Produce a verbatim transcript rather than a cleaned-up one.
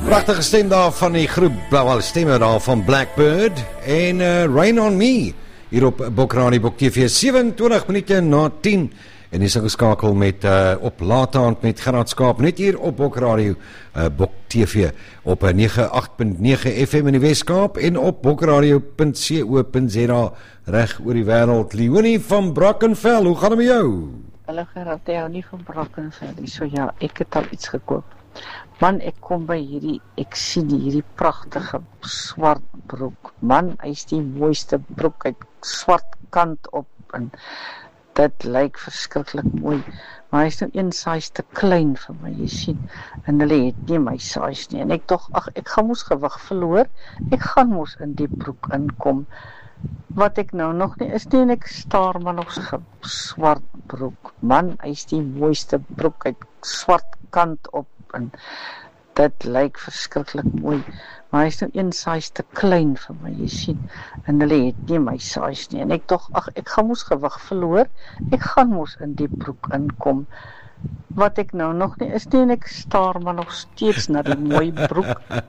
Prachtige stem daar van die groep, wel stemme daar van Blackbird en uh, Rain on Me hier op Bokradio Bok T V, sewe-en-twintig minute na tien en is geskakel met uh, op laataand met Gerard Skaap net hier op Bokradio uh, Bok T V op nege agt punt nege F M in die Weskaap en op bokradio punt co punt za reg oor die wêreld. Leonie van Brackenfell, hoe gaan dit met jou? Hallo Gerard, jou nie van Brackenfell, so ja, ek het al iets gekoop. Man, ek kom by hierdie, ek sien hierdie pragtige swart broek. Man, hy is die mooiste broek, hy het swart kant op en dit lyk verskriklik mooi. Maar hy is nou een size te klein vir my, jy sien. En hulle het nie my size nie. En ek tog, ag, ek gaan mos gewig verloor. Ek gaan mos in die broek inkom. Wat ek nou nog nie is nie, en ek staar maar nog swart broek. Man, hy is die mooiste broek, hy het swart kant op en dit lyk verskriklik mooi, maar hy is nou een size te klein vir my, jy sien, en hulle het nie my size nie, en ek tog, ag, ek gaan mos gewig verloor, ek gaan mos in die broek inkom, wat ek nou nog nie is nie, en ek staar maar nog steeds na die mooi broek.